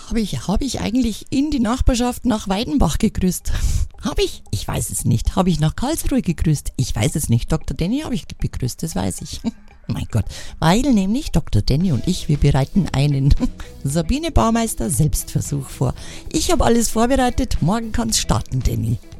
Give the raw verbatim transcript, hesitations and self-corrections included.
Habe ich, hab ich eigentlich in die Nachbarschaft nach Weidenbach gegrüßt? Habe ich? Ich weiß es nicht. Habe ich nach Karlsruhe gegrüßt? Ich weiß es nicht. Doktor Danny habe ich begrüßt, das weiß ich. Mein Gott, weil nämlich Doktor Danny und ich, wir bereiten einen Sabine Baumeister Selbstversuch vor. Ich habe alles vorbereitet, morgen kann's starten, Danny.